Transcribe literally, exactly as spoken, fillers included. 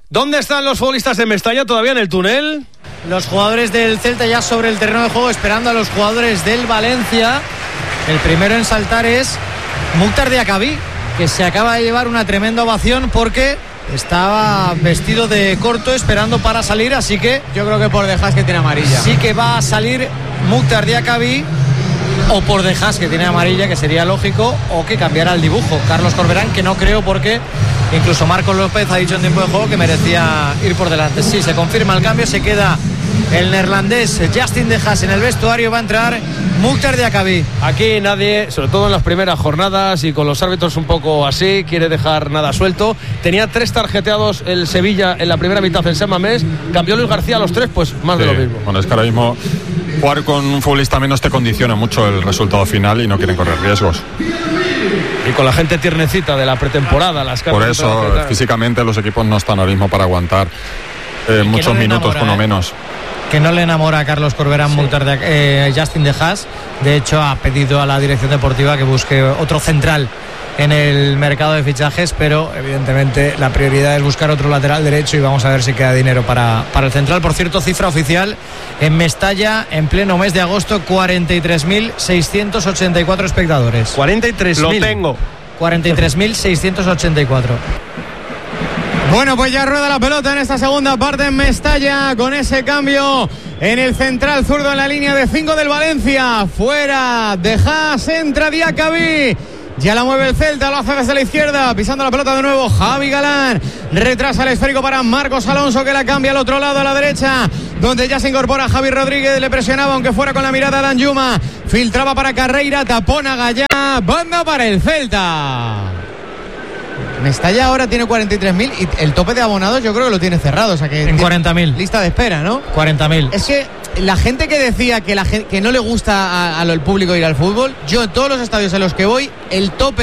¿Dónde están los futbolistas de Mestalla? ¿Todavía en el túnel? Los jugadores del Celta ya sobre el terreno de juego esperando a los jugadores del Valencia. El primero en saltar es Mukhtar Diakhaby, que se acaba de llevar una tremenda ovación porque estaba vestido de corto esperando para salir, así que yo creo que por dejas que tiene amarilla. Sí que va a salir Mukhtar Diakhaby, o por dejas que tiene amarilla, que sería lógico, o que cambiara el dibujo. Carlos Corberán, que no creo, porque incluso Marcos López ha dicho en tiempo de juego que merecía ir por delante. Sí, se confirma el cambio, se queda el neerlandés Justin De Haas en el vestuario, va a entrar Mukhtar Diakhaby. Aquí nadie, sobre todo en las primeras jornadas y con los árbitros un poco así, quiere dejar nada suelto. Tenía tres tarjeteados el Sevilla en la primera mitad en San Mamés, cambió Luis García a los tres, pues más sí, de lo mismo. Bueno, es que ahora mismo jugar con un futbolista menos te condiciona mucho el resultado final y no quieren correr riesgos. Y con la gente tiernecita de la pretemporada, las Por eso, físicamente los equipos no están ahora mismo para aguantar eh, muchos no minutos, enamora, por lo eh. menos. Que no le enamora a Carlos Corberán sí. Mukhtar de, eh, Justin De Haas. De hecho, ha pedido a la dirección deportiva que busque otro central en el mercado de fichajes, pero evidentemente la prioridad es buscar otro lateral derecho y vamos a ver si queda dinero para, para el central. Por cierto, cifra oficial en Mestalla en pleno mes de agosto, cuarenta y tres mil seiscientos ochenta y cuatro espectadores. cuarenta y tres mil. Lo tengo. cuarenta y tres mil seiscientos ochenta y cuatro. Bueno, pues ya rueda la pelota en esta segunda parte en Mestalla, con ese cambio en el central zurdo en la línea de cinco del Valencia. Fuera De Haas, entra Diakhaby. Ya la mueve el Celta, lo hace desde la izquierda, pisando la pelota de nuevo Javi Galán. Retrasa el esférico para Marcos Alonso, que la cambia al otro lado, a la derecha, donde ya se incorpora Javi Rodríguez. Le presionaba, aunque fuera con la mirada, Dan Yuma. Filtraba para Carreira, tapona Gallá. Banda para el Celta. Mestalla ahora tiene cuarenta y tres mil y el tope de abonados yo creo que lo tiene cerrado, o sea que en cuarenta mil. Lista de espera, ¿no? cuarenta mil. Es que la gente que decía que, la gente, que no le gusta al público ir al fútbol, yo en todos los estadios en los que voy, el tope